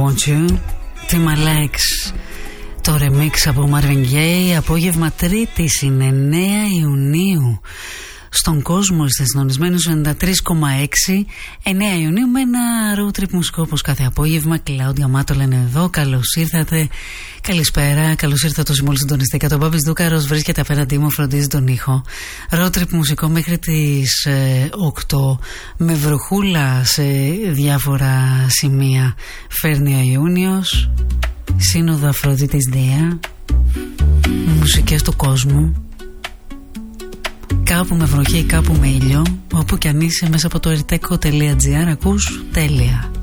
Want You, Tim Alex. Το remix από Marvin Gaye. Απόγευμα Τρίτης είναι 9 Ιουνίου. Στον κόσμο είστε συντονισμένους 93,6. 9 Ιουνίου με ένα road trip μουσικό όπως κάθε απόγευμα. Κλάουντια Μάτο λένε εδώ. Καλώς ήρθατε. Καλησπέρα. Καλώς ήρθατε όσοι μόλις συντονιστήκατε. Ο Μπάμπης Δούκαρος βρίσκεται απέναντί μου, φροντίζει τον ήχο. Road trip μουσικό μέχρι τις 8. Με βροχούλα σε διάφορα σημεία φέρνει ο Ιούνιος. Σύνοδο Αφροδίτης Δία. Μουσικές του κόσμου. Κάπου με βροχή, κάπου με ήλιο. Όπου κι αν είσαι μέσα από το erteco.gr ακούς τέλεια.